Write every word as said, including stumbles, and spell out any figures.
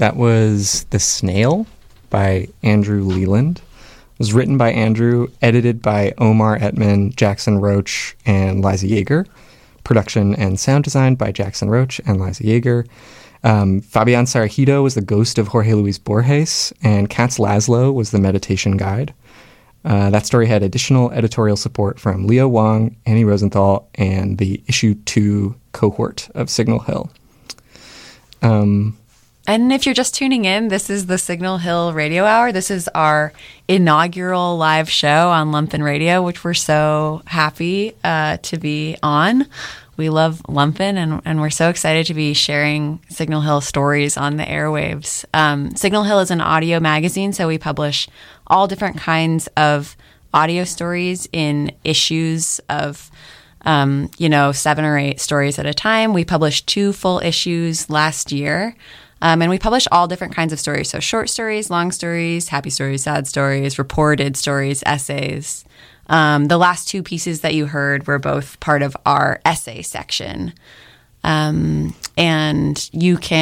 That was The Snail by Andrew Leland. It was written by Andrew, edited by Omar Etman, Jackson Roach, and Liza Yeager. Production and sound design by Jackson Roach and Liza Yeager. Um, Fabian Sarajido was the ghost of Jorge Luis Borges, and Katz Laszlo was the meditation guide. Uh, that story had additional editorial support from Leo Wang, Annie Rosenthal, and the issue two cohort of Signal Hill. Um, and if you're just tuning in, this is the Signal Hill Radio Hour. This is our inaugural live show on Lumpen Radio, which we're so happy uh, to be on. We love Lumpen, and, and we're so excited to be sharing Signal Hill stories on the airwaves. Um, Signal Hill is an audio magazine, so we publish all different kinds of audio stories in issues of, um, you know, seven or eight stories at a time. We published two full issues last year, um, and we publish all different kinds of stories. So short stories, long stories, happy stories, sad stories, reported stories, essays. Um, the last two pieces that you heard were both part of our essay section. Um, and you can